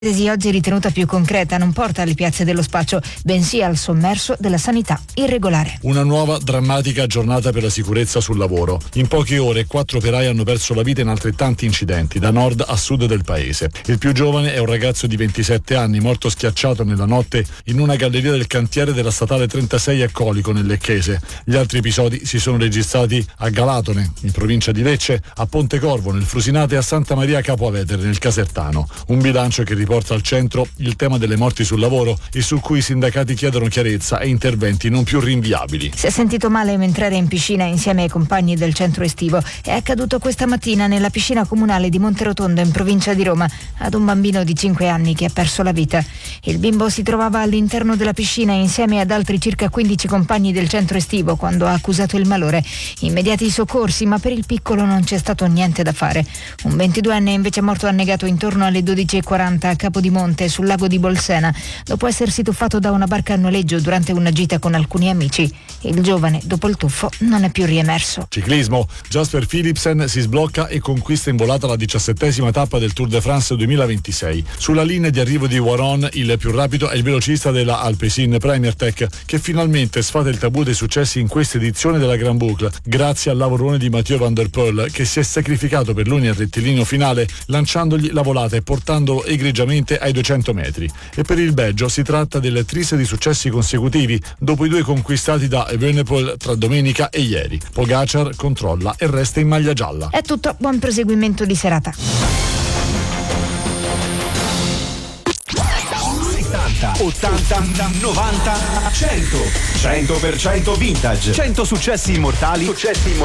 Oggi ritenuta più concreta non porta alle piazze dello spaccio, bensì al sommerso della sanità irregolare. Una nuova drammatica giornata per la sicurezza sul lavoro. In poche ore 4 operai hanno perso la vita in altrettanti incidenti, da nord a sud del paese. Il più giovane è un ragazzo di 27 anni, morto schiacciato nella notte in una galleria del cantiere della statale 36 a Colico, nel Lecchese. Gli altri episodi si sono registrati a Galatone, in provincia di Lecce, a Pontecorvo, nel Frusinate, e a Santa Maria Capo Avetere, nel Casertano. Un bilancio che porta al centro il tema delle morti sul lavoro e su cui i sindacati chiedono chiarezza e interventi non più rinviabili. Si è sentito male mentre era in piscina insieme ai compagni del centro estivo. È accaduto questa mattina nella piscina comunale di Monterotondo, in provincia di Roma, ad un bambino di 5 anni che ha perso la vita. Il bimbo si trovava all'interno della piscina insieme ad altri circa 15 compagni del centro estivo quando ha accusato il malore. Immediati i soccorsi, ma per il piccolo non c'è stato niente da fare. Un 22enne invece è morto annegato intorno alle 12:40 a Capodimonte, sul lago di Bolsena, dopo essersi tuffato da una barca a noleggio durante una gita con alcuni amici. Il giovane, dopo il tuffo, non è più riemerso. Ciclismo. Jasper Philipsen si sblocca e conquista in volata la 17ª tappa del Tour de France 2026. Sulla linea di arrivo di Waron, il più rapido è il velocista della Alpecin Premier Tech, che finalmente sfata il tabù dei successi in questa edizione della Grand Boucle, grazie al lavorone di Mathieu Van Der Poel, che si è sacrificato per lui nel rettilineo finale, lanciandogli la volata e portandolo egregiamente ai 200 metri. E per il Belgio si tratta del tris di successi consecutivi, dopo i 2 conquistati da Evenepoel tra domenica e ieri. Pogacar controlla e resta in maglia gialla. È tutto, buon proseguimento di serata. 70, 80, 90, 100. 100% vintage. 100 successi immortali.